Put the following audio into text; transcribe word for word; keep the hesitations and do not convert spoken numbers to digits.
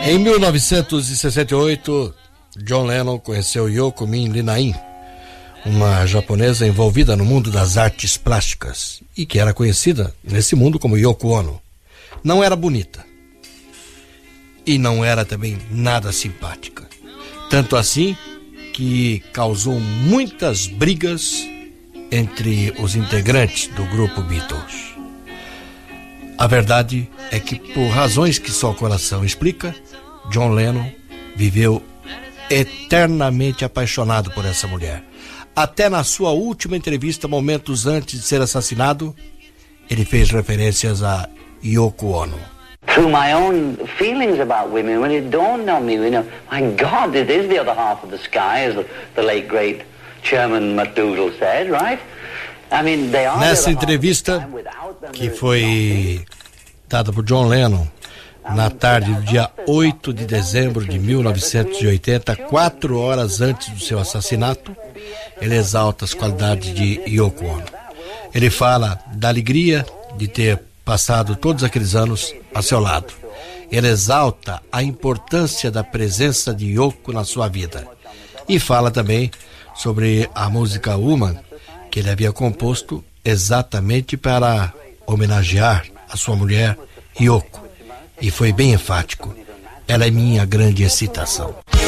Em mil novecentos e sessenta e oito, John Lennon conheceu Yoko Min-Linain, uma japonesa envolvida no mundo das artes plásticas e que era conhecida nesse mundo como Yoko Ono. Não era bonita e não era também nada simpática. Tanto assim que causou muitas brigas entre os integrantes do grupo Beatles. A verdade é que, por razões que só o coração explica, John Lennon viveu eternamente apaixonado por essa mulher. Até na sua última entrevista, momentos antes de ser assassinado, ele fez referências a Yoko Ono. Through my own feelings about women, when it dawned on me, you know, my God, it is the other half of the sky, as the, the late great Chairman McDougall said, right? I mean, they are. Nessa entrevista, que foi dada por John Lennon na tarde do dia oito de dezembro de mil novecentos e oitenta, quatro horas antes do seu assassinato, ele exalta as qualidades de Yoko Ono. Ele fala da alegria de ter passado todos aqueles anos a seu lado. Ele exalta a importância da presença de Yoko na sua vida. E fala também sobre a música Woman, que ele havia composto exatamente para homenagear a sua mulher, Yoko. E foi bem enfático. Ela é minha grande excitação.